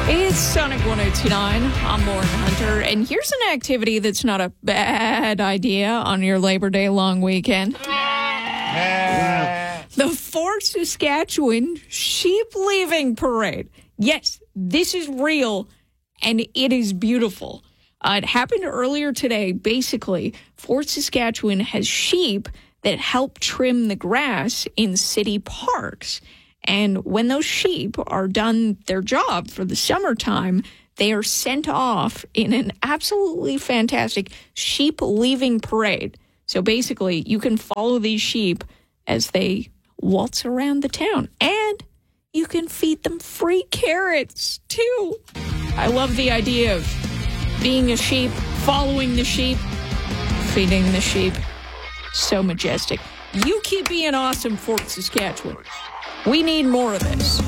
It's Sonic 1029. I'm Lauren Hunter, and here's an activity that's not a bad idea on your Labor Day long weekend. The Fort Saskatchewan Sheep Leaving Parade. Yes, this is real, and it is beautiful. It happened earlier today. Basically, Fort Saskatchewan has sheep that help trim the grass in city parks. And when those sheep are done their job for the summertime, they are sent off in an absolutely fantastic sheep leaving parade. So basically, you can follow these sheep as they waltz around the town. And you can feed them free carrots, too. I love the idea of being a sheep, following the sheep, feeding the sheep. So majestic. You keep being awesome, Fort Saskatchewan. We need more of this.